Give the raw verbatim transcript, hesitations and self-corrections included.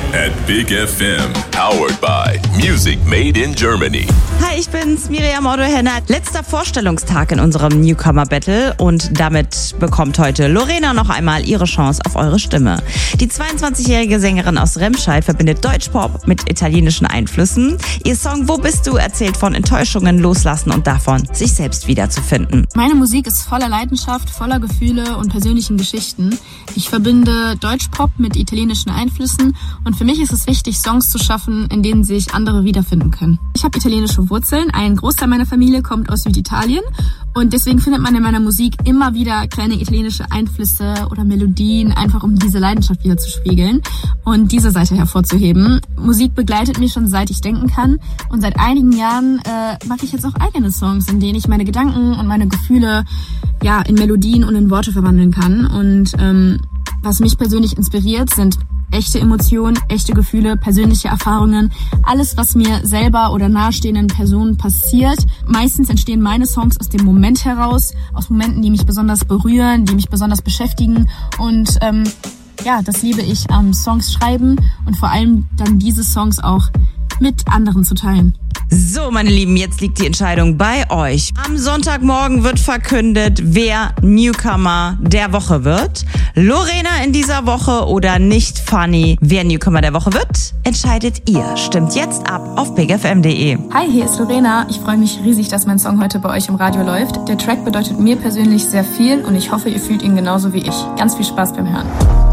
at Big F M. Powered by Music Made in Germany. Hi, ich bin's, Miriam Otto-Henner. Letzter Vorstellungstag in unserem Newcomer-Battle und damit bekommt heute Lorena noch einmal ihre Chance auf eure Stimme. Die zweiundzwanzigjährige Sängerin aus Remscheid verbindet Deutschpop mit italienischen Einflüssen. Ihr Song Wo bist du erzählt von Enttäuschungen, Loslassen und davon, sich selbst wiederzufinden. Meine Musik ist voller Leidenschaft, voller Gefühle und persönlichen Geschichten. Ich verbinde Deutschpop mit italienischen Einflüssen und für mich ist es wichtig, Songs zu schaffen, in denen sich andere wiederfinden können. Ich habe italienische Wurzeln, ein Großteil meiner Familie kommt aus Süditalien und deswegen findet man in meiner Musik immer wieder kleine italienische Einflüsse oder Melodien, einfach um diese Leidenschaft wieder zu spiegeln und diese Seite hervorzuheben. Musik begleitet mich schon seit ich denken kann und seit einigen Jahren äh, mache ich jetzt auch eigene Songs, in denen ich meine Gedanken und meine Gefühle ja in Melodien und in Worte verwandeln kann. Und ähm, was mich persönlich inspiriert, sind echte Emotionen, echte Gefühle, persönliche Erfahrungen, alles, was mir selber oder nahestehenden Personen passiert. Meistens entstehen meine Songs aus dem Moment heraus, aus Momenten, die mich besonders berühren, die mich besonders beschäftigen und ähm, ja, das liebe ich am Songs schreiben und vor allem dann diese Songs auch mit anderen zu teilen. So, meine Lieben, jetzt liegt die Entscheidung bei euch. Am Sonntagmorgen wird verkündet, wer Newcomer der Woche wird. Lorena in dieser Woche oder nicht Funny. Wer Newcomer der Woche wird, entscheidet ihr. Stimmt jetzt ab auf big f m punkt d e. Hi, hier ist Lorena. Ich freue mich riesig, dass mein Song heute bei euch im Radio läuft. Der Track bedeutet mir persönlich sehr viel und ich hoffe, ihr fühlt ihn genauso wie ich. Ganz viel Spaß beim Hören.